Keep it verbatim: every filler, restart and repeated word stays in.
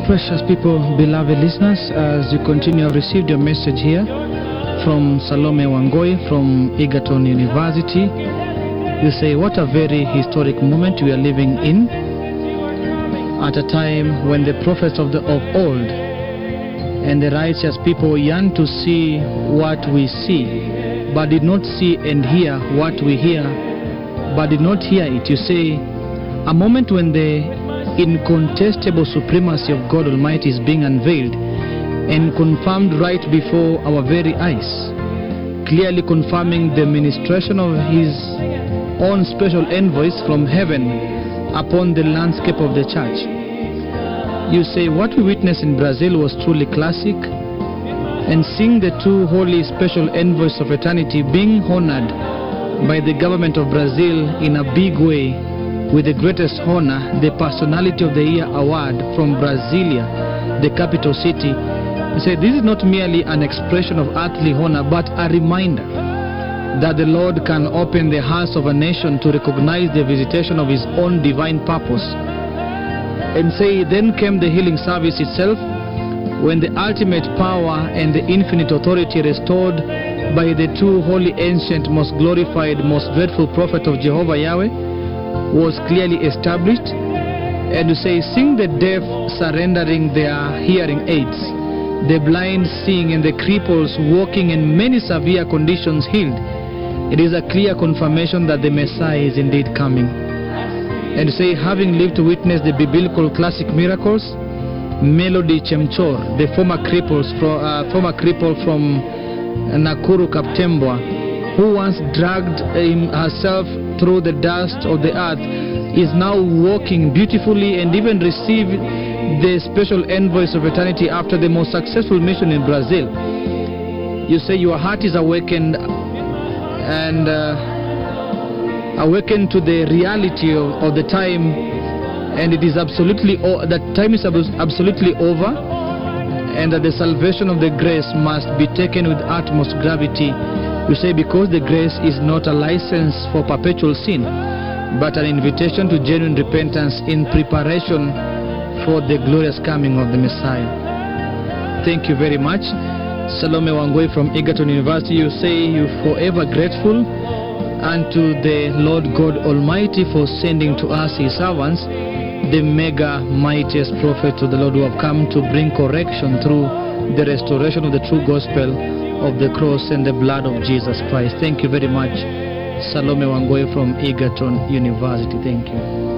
Precious people, beloved listeners, as you continue, I've received your message here from Salome Wangoi from Egerton University. You say, what a very historic moment we are living in, at a time when the prophets of, the, of old and the righteous people yearn to see what we see, but did not see, and hear what we hear, but did not hear it. You say, a moment when the incontestable supremacy of God Almighty is being unveiled and confirmed right before our very eyes, clearly confirming the ministration of His own special envoys from heaven upon the landscape of the church. You say, what we witnessed in Brazil was truly classic, and seeing the two holy special envoys of eternity being honored by the government of Brazil in a big way, with the greatest honor, the Personality of the Year award from Brasilia, the capital city. You say, this is not merely an expression of earthly honor, but a reminder that the Lord can open the hearts of a nation to recognize the visitation of His own divine purpose. And say, then came the healing service itself, when the ultimate power and the infinite authority restored by the two holy, ancient, most glorified, most dreadful prophet of Jehovah Yahweh was clearly established. And to say, seeing the deaf surrendering their hearing aids, the blind seeing, and the cripples walking, and many severe conditions healed, it is a clear confirmation that the Messiah is indeed coming. And to say, having lived to witness the biblical classic miracles, Melody Chemchor, the former cripples from, uh, former cripple from Nakuru Kaptembwa, who once dragged him, herself through the dust of the earth, is now walking beautifully and even received the special envoys of eternity after the most successful mission in Brazil. You say your heart is awakened and uh, awakened to the reality of, of the time, and it is absolutely o that time is ab absolutely over, and that the salvation of the grace must be taken with utmost gravity. You say, because the grace is not a license for perpetual sin, but an invitation to genuine repentance in preparation for the glorious coming of the Messiah. Thank you very much. Salome Wangoi from Egerton University. You say you're forever grateful unto the Lord God Almighty for sending to us His servants, the mega mightiest prophets of the Lord, who have come to bring correction through the restoration of the true gospel of the cross and the blood of Jesus Christ. Thank you very much, Salome Wangoi from Egerton University. Thank you.